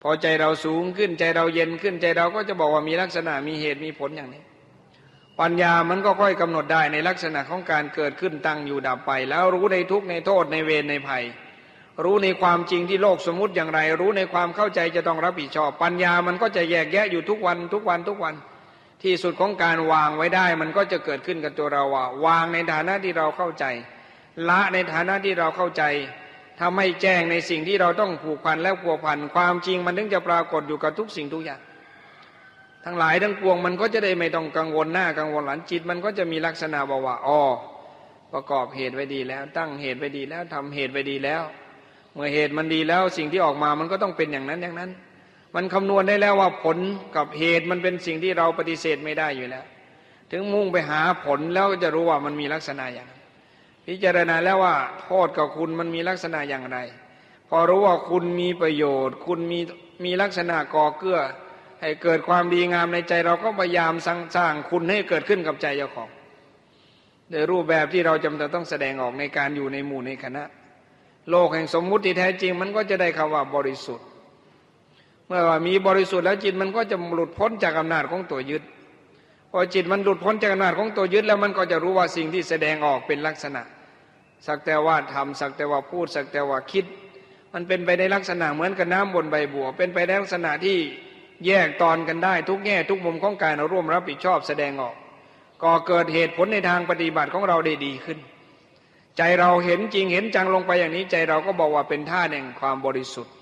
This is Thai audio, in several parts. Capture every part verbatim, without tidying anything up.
พอใจเราสูงขึ้นใจเราเย็นขึ้นใจเราก็จะบอกว่ามีลักษณะมีเหตุมีผลอย่างนี้ปัญญามันก็ค่อยกำหนดได้ในลักษณะของการเกิดขึ้นตั้งอยู่ดับไปแล้วรู้ในทุกข์ในโทษในเวรในภัยรู้ในความจริงที่โลกสมมุติอย่างไรรู้ในความเข้าใจจะต้องรับผิดชอบปัญญามันก็จะแยกแยะอยู่ทุกวันทุกวันทุกวันที่สุดของการวางไว้ได้มันก็จะเกิดขึ้นกับตัวเราว่าวางในฐานะที่เราเข้าใจละในฐานะที่เราเข้าใจทำให้แจ้งในสิ่งที่เราต้องผูกพันและพัวพันความจริงมันถึงจะปรากฏอยู่กับทุกสิ่งทุกอย่างทั้งหลายทั้งปวงมันก็จะได้ไม่ต้องกังวลหน้ากังวลหลังจิตมันก็จะมีลักษณะบอกว่าอ๋อประกอบเหตุไว้ดีแล้วตั้งเหตุไว้ดีแล้วทำเหตุไว้ดีแล้วเมื่อเหตุมันดีแล้วสิ่งที่ออกมามันก็ต้องเป็นอย่างนั้นอย่างนั้นมันคำนวณได้แล้วว่าผลกับเหตุมันเป็นสิ่งที่เราปฏิเสธไม่ได้อยู่แล้วถึงมุ่งไปหาผลแล้วก็จะรู้ว่ามันมีลักษณะอย่างพิจารณาแล้วว่าโทษกับคุณมันมีลักษณะอย่างไรพอรู้ว่าคุณมีประโยชน์คุณมีมีลักษณะก่อเกื้อให้เกิดความดีงามในใจเราก็พยายามสร้างคุณให้เกิดขึ้นกับใจเจ้าของโดยรูปแบบที่เราจำเป็นต้องแสดงออกในการอยู่ในหมู่ในคณะโลกแห่งสมมุติที่แท้จริงมันก็จะได้คำว่าบริสุทธิ์เมื่อว่ามีบริสุทธิ์แล้วจิตมันก็จะหลุดพ้นจากอำนาจของตัวยึดพอจิตมันหลุดพ้นจากอำนาจของตัวยึดแล้วมันก็จะรู้ว่าสิ่งที่แสดงออกเป็นลักษณะสักแต่ว่าทำสักแต่ว่าพูดสักแต่ว่าคิดมันเป็นไปในลักษณะเหมือนกับน้ำบนใบบัวเป็นไปในลักษณะที่แยกตอนกันได้ทุกแง่ทุกมุมของการเราร่วมรับผิดชอบแสดงออกก็เกิดเหตุผลในทางปฏิบัติของเราได้ดีขึ้นใจเราเห็นจริงเห็นจังลงไปอย่างนี้ใจเราก็บอกว่าเป็นท่าแห่งความบริสุทธิ์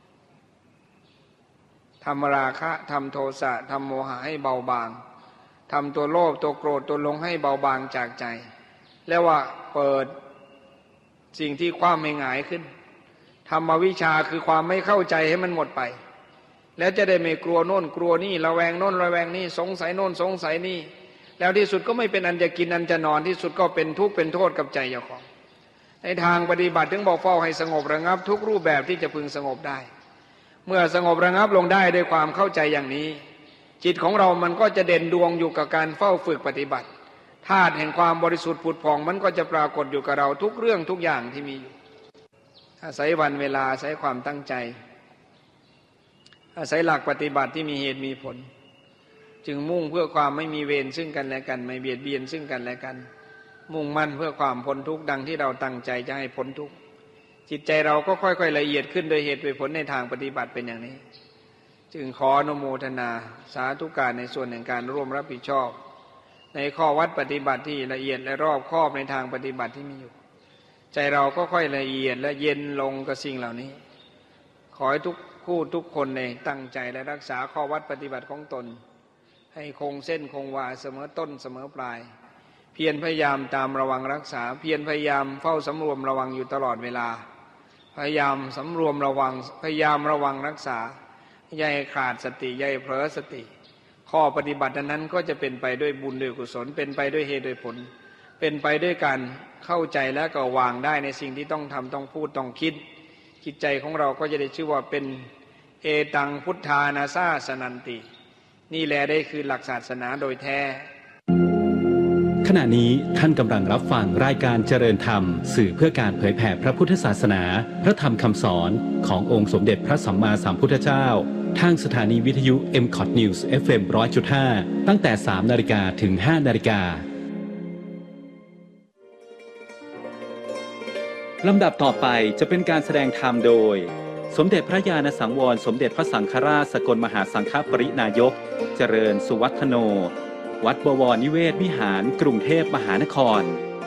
ทำราคะทำโทสะทำโมหะให้เบาบางทำตัวโลภตัวโกรธตัวหลงให้เบาบางจากใจแล้วว่าเปิดสิ่งที่ความไม่หงายขึ้นธรรมวิชาคือความไม่เข้าใจให้มันหมดไปแล้วจะได้ไม่กลัวโน่นกลัวนี่ระแวงโน่นระแวงนี่สงสัยโน่นสงสัยนี่แล้วที่สุดก็ไม่เป็นอันจะกินอันจะนอนที่สุดก็เป็นทุกข์เป็นโทษกับใจเจ้าของในทางปฏิบัติถึงบอกเฝ้าให้สงบระงับทุกรูปแบบที่จะพึงสงบได้เมื่อสงบระงับลงได้ด้วยความเข้าใจอย่างนี้จิตของเรามันก็จะเด่นดวงอยู่กับการเฝ้าฝึกปฏิบัติธาตุแห่งความบริสุทธิ์ผุดผ่องมันก็จะปรากฏอยู่กับเราทุกเรื่องทุกอย่างที่มีอยู่อาศัยวันเวลาอาศัยความตั้งใจอาศัยหลักปฏิบัติที่มีเหตุมีผลจึงมุ่งเพื่อความไม่มีเวรซึ่งกันและกันไม่เบียดเบียนซึ่งกันและกันมุ่งมั่นเพื่อความพ้นทุกข์ดังที่เราตั้งใจจะให้พ้นทุกข์จิตใจเราก็ค่อยๆละเอียดขึ้นโดยเหตุโดยผลในทางปฏิบัติเป็นอย่างนี้จึงขออนุโมทนาสาธุการในส่วนแห่งการร่วมรับผิดชอบในข้อวัดปฏิบัติที่ละเอียดและรอบคอบในทางปฏิบัติที่มีอยู่ใจเราก็ค่อยละเอียดและเย็นลงกับสิ่งเหล่านี้ขอให้ทุกคู่ทุกคนในตั้งใจและรักษาข้อวัดปฏิบัติของตนให้คงเส้นคงวาเสมอต้นเสมอปลายเพียรพยายามตามระวังรักษาเพียรพยายามเฝ้าสำรวมระวังอยู่ตลอดเวลาพยายามสำรวมระวังพยายามระวังรักษาอย่าให้ขาดสติอย่าให้เผลอสติข้อปฏิบัตินั้นก็จะเป็นไปด้วยบุญด้วยกุศลเป็นไปด้วยเหตุด้วยผลเป็นไปด้วยการเข้าใจและก็วางได้ในสิ่งที่ต้องทำต้องพูดต้องคิดจิตใจของเราก็จะได้ชื่อว่าเป็นเอตังพุทธานาซาสนันตินี่แหละได้คือหลักศาสนาโดยแท้ขณะนี้ท่านกำลังรับฟังรายการเจริญธรรมสื่อเพื่อการเผยแผ่พระพุทธศาสนาพระธรรมคำสอนขององค์สมเด็จพระสัมมาสัมพุทธเจ้าทางสถานีวิทยุ เอ็ม คอท News เอฟ เอ็ม หนึ่งร้อยจุดห้า ตั้งแต่ สามนาฬิกา ถึง ห้านาฬิกาลำดับต่อไปจะเป็นการแสดงธรรมโดยสมเด็จพระญาณสังวรสมเด็จพระสังฆราชสกลมหาสังฆปรินายกเจริญสุวัฒโนวัดบวรนิเวศวิหารกรุงเทพมหานคร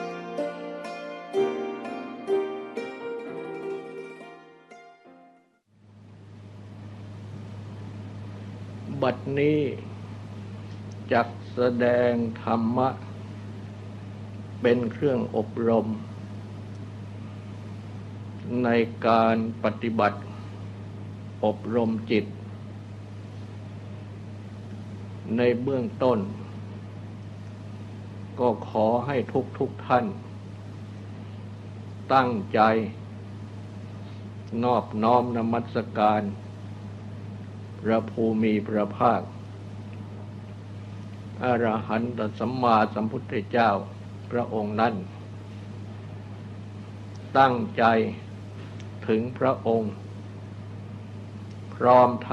บัดนี้จักแสดงธรรมะเป็นเครื่องอบรมในการปฏิบัติอบรมจิตในเบื้องต้นก็ขอให้ทุกทุกท่านตั้งใจนอบน้อมนมัสการพระภูมิพระภาคอรหันตสัมมาสัมพุทธเจ้าพระองค์นั้นตั้งใจถึงพระองค์พร้อม